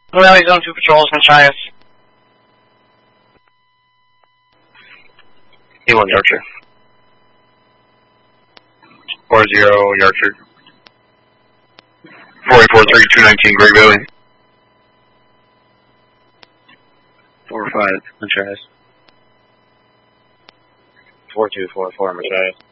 Well, he's on 2 patrols, Machias. E1 Yorkshire. 40 Yorkshire. 443 219 Great Valley. 45 Machias. 4244 Machias.